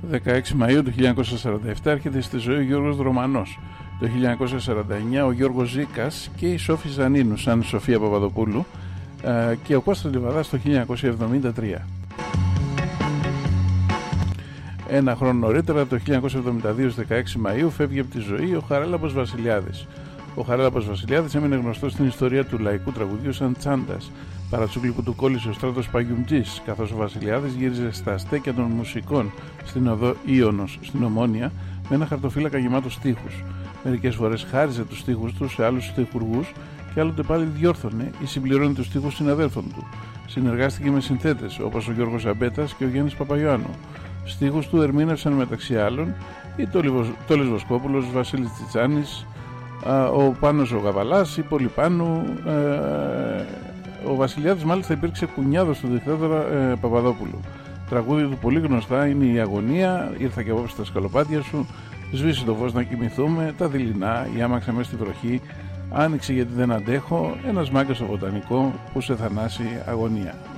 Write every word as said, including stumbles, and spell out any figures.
δεκαέξι Μαΐου του χίλια εννιακόσια σαράντα επτά έρχεται στη ζωή ο Γιώργος Δρομανός. Το χίλια εννιακόσια σαράντα εννιά ο Γιώργος Ζήκας και η Σόφη Ζανίνου σαν Σοφία Παπαδοπούλου και ο Κώστας Λιβαδάς το χίλια εννιακόσια εβδομήντα τρία. Ένα χρόνο νωρίτερα, το χίλια εννιακόσια εβδομήντα δύο στις δεκαέξι Μαΐου, φεύγει από τη ζωή ο Χαράλαμπος Βασιλιάδης. Ο Χαράλαμπος Βασιλιάδης έμεινε γνωστός στην ιστορία του λαϊκού τραγουδιού σαν Τσάντας. Παρατσούκλικου του κόλλησε ο Στράτος Παγιουμτζής, καθώς ο Βασιλιάδης γύριζε στα αστέκια των μουσικών στην οδό Ίωνος, στην Ομόνια, με ένα χαρτοφύλακα γεμάτο στίχους. Μερικές φορές χάριζε τους στίχους του σε άλλους στιχουργούς και άλλοτε πάλι διόρθωνε ή συμπληρώνει τους στίχους συναδέλφων του. Συνεργάστηκε με συνθέτες όπως ο Γιώργος Αμπέτας και ο Γιάννης Παπαϊωάννου. Στίχους του ερμήνευσαν μεταξύ άλλων η Τόλης Βοσκόπουλος, Βασίλης Τσιτσάνης, ο Πάνος ο Γαβαλάς, η Πολυπάνου. Ο Βασιλιάδης μάλιστα υπήρξε κουνιάδος του δικτάτορα ε, Παπαδόπουλου. Τραγούδια του πολύ γνωστά είναι η Αγωνία, Ήρθα και απόψε στα σκαλοπάτια σου, Σβήσει το φως να κοιμηθούμε, Τα δειλινά, Η άμαξα μες στη βροχή, Άνοιξε γιατί δεν αντέχω, Ένας μάγκας στο βοτανικό που σε θανάσει αγωνία.